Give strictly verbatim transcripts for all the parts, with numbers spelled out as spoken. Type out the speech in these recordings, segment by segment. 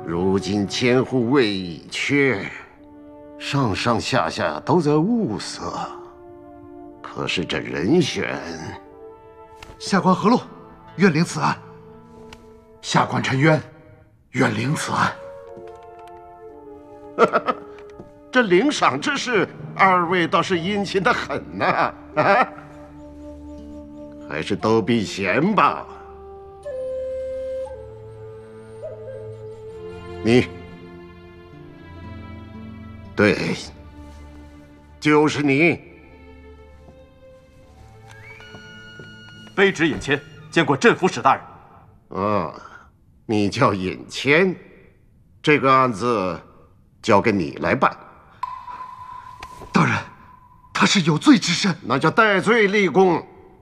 如今千户位已缺，上上下下都在物色，可是这人选…… 下官何禄，愿领此案。下官陈渊，愿领此案。 这领赏之事，二位倒是殷勤的很呐！啊，还是都避嫌吧。你，对，就是你。 卑职尹谦见过镇抚使大人。 啊，你叫尹谦，这个案子交给你来办。 大人，他是有罪之身， 那叫戴罪立功。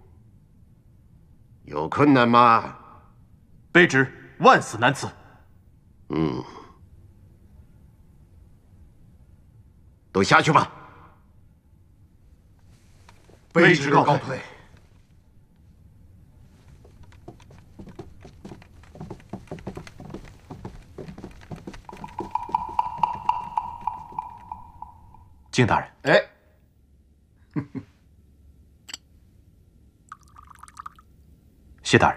有困难吗？ 卑职万死难辞。 嗯，都下去吧。 卑职告退。 敬大人。 哎， 谢大人。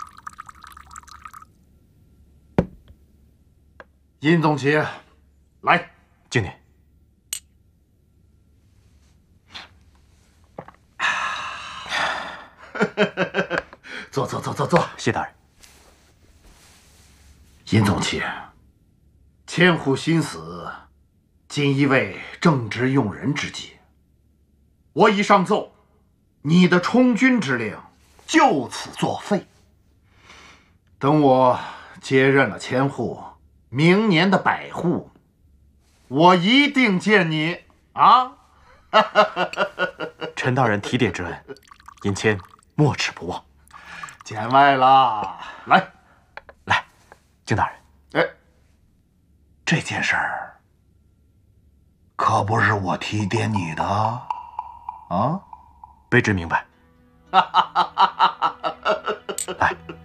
殷总旗，来， 敬您。 坐坐坐坐坐。 谢大人。 殷总旗，千户新死，仅一位正直用人之计。我已上奏，你的充军之令就此作废。等我接任了千户，明年的百户，我一定见你啊！ 陈大人提点之恩，殷谦没齿不忘。 见外啦！来， 来，敬大人。 哎，这件事儿可不是我提点你的啊！ 卑职明白。来。